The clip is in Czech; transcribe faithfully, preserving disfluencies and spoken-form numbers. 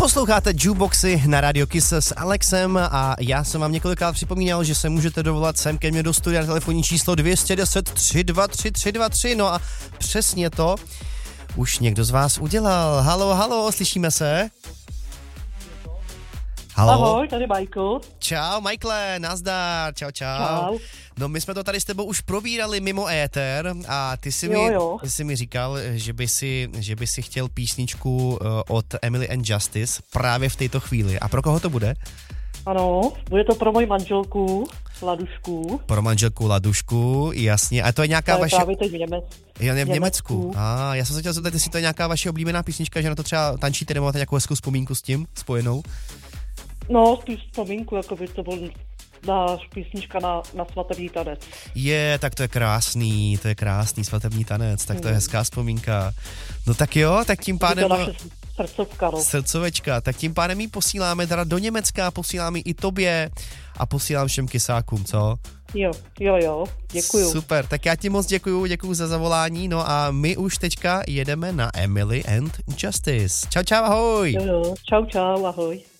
Posloucháte Jukeboxy na Radio Kiss s Alexem a já jsem vám několikrát připomínal, že se můžete dovolat sem ke mně do studia na telefonní číslo dvě deset tři dva tři tři dva tři. No a přesně to už někdo z vás udělal. Halo, halo, slyšíme se? Halo. Ahoj, tady Michael. Čau, Michaele, nazdar, čau, čau. Čau. No my jsme to tady s tebou už probírali mimo éter a ty jsi, Jo, mi, jo. ty jsi mi říkal, že by si, že by si chtěl písničku uh, od Emily and Justice právě v této chvíli. A pro koho to bude? Ano, bude to pro moji manželku, Ladušku. Pro manželku Ladušku, jasně. A to je nějaká To je vaše... právě teď v Němec. Jo, ne, v Německu. Německu. A já jsem se chtěl zeptat, jestli to je nějaká vaše oblíbená písnička, že na to třeba tančíte nebo máte nějakou hezkou vzpomínku s tím spojenou? No, spíš vzpomínku, jako by to byl náš písnička na, na svatební tanec. Je, tak to je krásný, to je krásný svatební tanec, tak to je hezká vzpomínka. No tak jo, tak tím Je pádem... to naše srdcovka, no. Srdcovečka, tak tím pádem ji posíláme teda do Německa, posíláme i tobě a posílám všem kysákům, co? Jo, jo, jo, děkuju. Super, tak já ti moc děkuju, děkuju za zavolání, no a my už teďka jedeme na Emily and Justice. Čau, čau, ahoj! Jo, jo, čau, čau, ahoj.